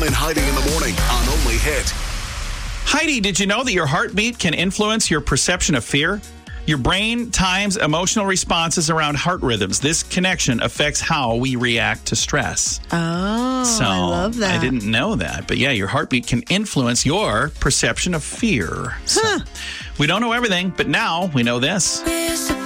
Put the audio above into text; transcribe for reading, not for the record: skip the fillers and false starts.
and Heidi in the morning on Only Hit. Heidi, did you know that your heartbeat can influence your perception of fear? Your brain times emotional responses around heart rhythms. This connection affects how we react to stress. Oh, So, I love that. I didn't know that. But yeah, your heartbeat can influence your perception of fear. So, we don't know everything, but now we know this.